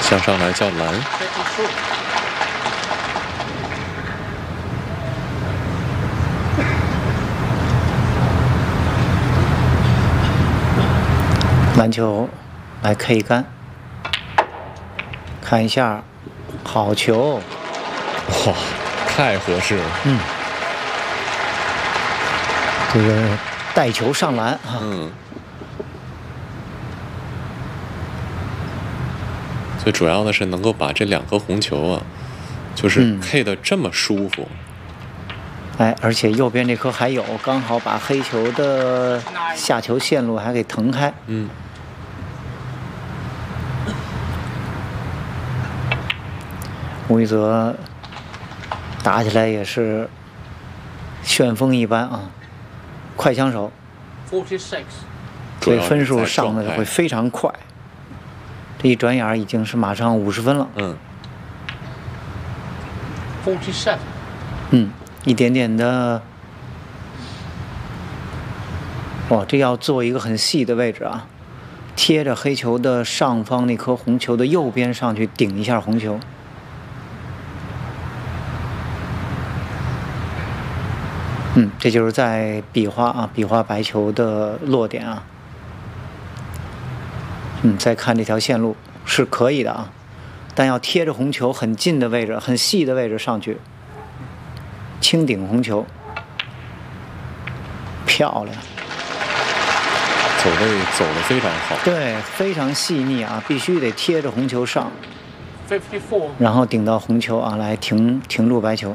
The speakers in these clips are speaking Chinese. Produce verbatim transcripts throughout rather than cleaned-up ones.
向上来叫蓝。 篮球来 K 杆，看一下，好球！ 哇，太合适了。 嗯，这个带球上篮啊。 嗯。最主要的是能够把这两颗红球啊，就是 K 的这么舒服。 嗯、哎，而且右边这颗还有，刚好把黑球的下球线路还给腾开。 嗯。 吴一泽打起来也是旋风一般啊，快枪手，所以分数上的会非常快。这一转眼已经是马上五十分了。 嗯。 嗯，一点点的。哇，这要做一个很细的位置啊，贴着黑球的上方那颗红球的右边上去顶一下红球。嗯，这就是在比划啊，比划白球的落点啊。嗯，再看这条线路是可以的啊，但要贴着红球很近的位置、很细的位置上去，轻顶红球，漂亮。 走位走得非常好。 对，非常细腻啊，必须得贴着红球上，然后顶到红球啊，来停停住白球。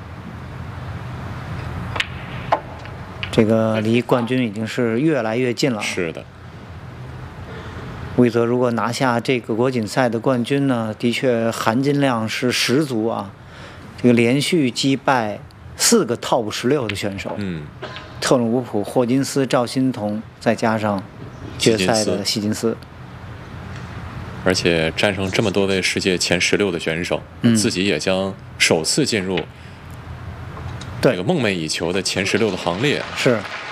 这个离冠军已经是越来越近了。 是的。 吴一泽如果拿下这个国锦赛的冠军呢，的确含金量是十足啊。这个连续击败四个 Top 十六的选手， 嗯， 特鲁伍普、霍金斯、赵心童，再加上决赛的希金斯， 而且战胜这么多位世界前十六的选手，嗯、自己也将首次进入这个梦寐以求的前十六的行列。 是。